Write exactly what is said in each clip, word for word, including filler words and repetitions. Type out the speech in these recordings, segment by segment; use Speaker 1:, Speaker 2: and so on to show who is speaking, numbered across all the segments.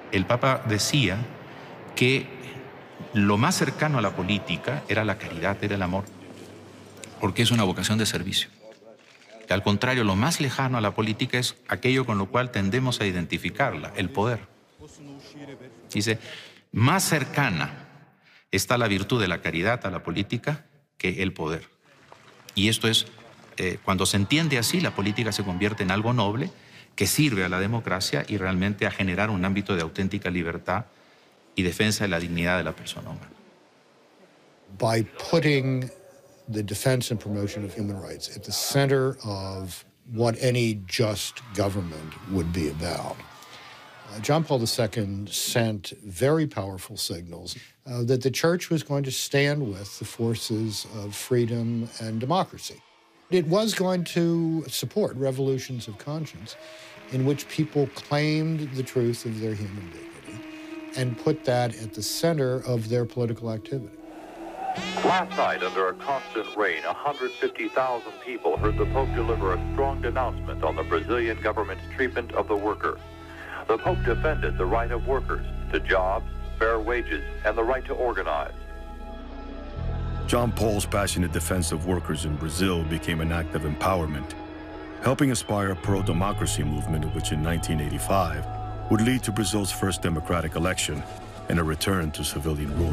Speaker 1: El Papa decía que lo más cercano a la política era la caridad, era el amor, porque es una vocación de servicio. Que al contrario, lo más lejano a la política es aquello con lo cual tendemos a identificarla, el poder. Dice, más cercana está la virtud de la caridad a la política que el poder. Y esto es, eh, cuando se entiende así, la política se convierte en algo noble que sirve a la democracia y realmente a generar un ámbito de auténtica libertad y defensa de la dignidad de la persona humana.
Speaker 2: By putting the defense and promotion of human rights at the center of what any just government would be about, uh, John Paul the Second sent very powerful signals uh, that the Church was going to stand with the forces of freedom and democracy. It was going to support revolutions of conscience in which people claimed the truth of their human dignity and put that at the center of their political activity.
Speaker 3: Last night, under a constant rain, one hundred fifty thousand people heard the Pope deliver a strong denouncement on the Brazilian government's treatment of the worker. The Pope defended the right of workers to jobs, fair wages, and the right to organize.
Speaker 4: John Paul's passionate defense of workers in Brazil became an act of empowerment, helping inspire a pro-democracy movement which in nineteen eighty-five would lead to Brazil's first democratic election and a return to civilian rule.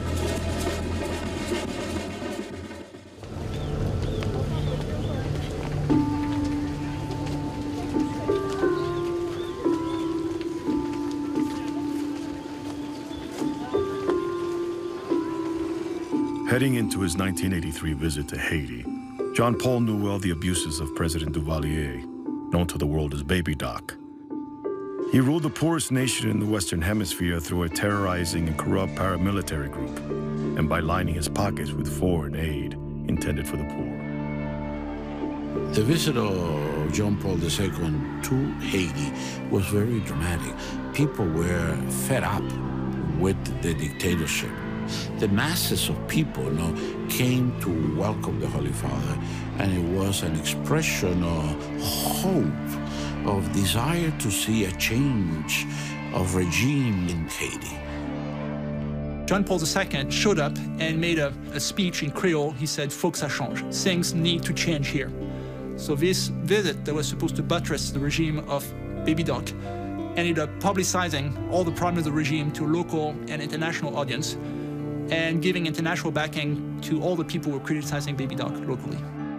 Speaker 4: Heading into his nineteen eighty-three visit to Haiti, John Paul knew well the abuses of President Duvalier, known to the world as Baby Doc. He ruled the poorest nation in the Western Hemisphere through a terrorizing and corrupt paramilitary group, and by lining his pockets with foreign aid intended for the poor.
Speaker 5: The visit of John Paul the Second to Haiti was very dramatic. People were fed up with the dictatorship. The masses of people you know, came to welcome the Holy Father, and it was an expression of hope, of desire to see a change of regime in Haiti.
Speaker 6: John Paul the Second showed up and made a, a speech in Creole. He said, "Faut que ça change. Things need to change here." So this visit that was supposed to buttress the regime of Baby Doc ended up publicizing all the problems of the regime to local and international audience, and giving international backing to all the people who were criticizing Baby Doc locally.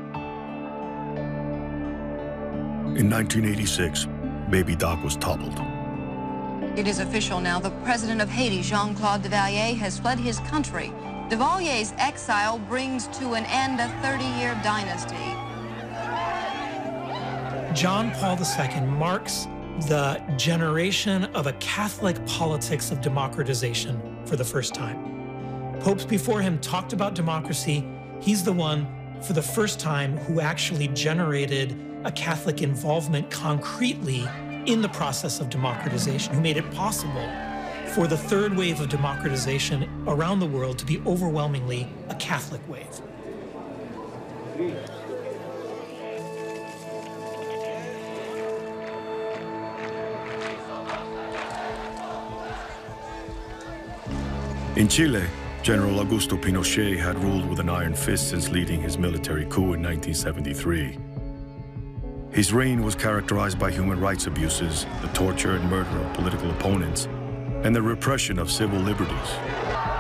Speaker 4: In nineteen eighty-six, Baby Doc was toppled.
Speaker 7: It is official now. The president of Haiti, Jean-Claude Duvalier, has fled his country. Duvalier's exile brings to an end a thirty-year dynasty.
Speaker 8: John Paul the Second marks the generation of a Catholic politics of democratization for the first time. Popes before him talked about democracy. He's the one, for the first time, who actually generated a Catholic involvement concretely in the process of democratization, who made it possible for the third wave of democratization around the world to be overwhelmingly a Catholic wave.
Speaker 4: In Chile, General Augusto Pinochet had ruled with an iron fist since leading his military coup in nineteen seventy-three. His reign was characterized by human rights abuses, the torture and murder of political opponents, and the repression of civil liberties.